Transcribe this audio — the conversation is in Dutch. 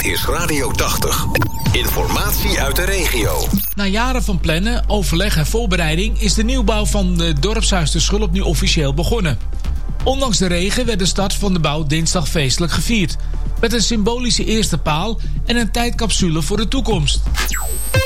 is Radio 80. Informatie uit de regio. Na jaren van plannen, overleg en voorbereiding is de nieuwbouw van de dorpshuis de Schulp nu officieel begonnen. Ondanks de regen werd de start van de bouw dinsdag feestelijk gevierd. Met een symbolische eerste paal en een tijdcapsule voor de toekomst.